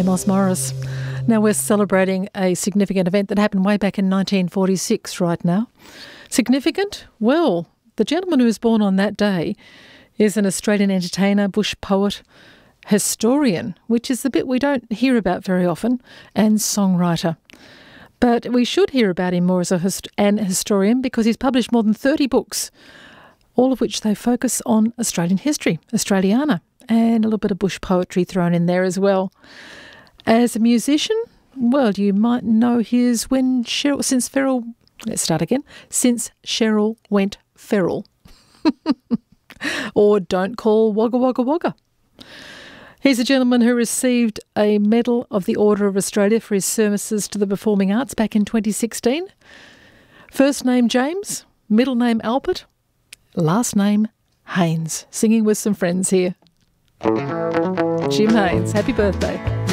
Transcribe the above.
Amos Morris. Now we're celebrating a significant event that happened way back in 1946 right now. Significant? Well, the gentleman who was born on that day is an Australian entertainer, bush poet, historian, which is the bit we don't hear about very often, and songwriter. But we should hear about him more as an historian because he's published more than 30 books, all of which they focus on Australian history, Australiana, and a little bit of bush poetry thrown in there as well. As a musician, well, you might know his Since Cheryl Went Feral. Or Don't Call Wagga Wagga Wagga. He's a gentleman who received a Medal of the Order of Australia for his services to the performing arts back in 2016. First name James, middle name Albert, last name Haynes. Singing with some friends here. Jim Haynes, happy birthday.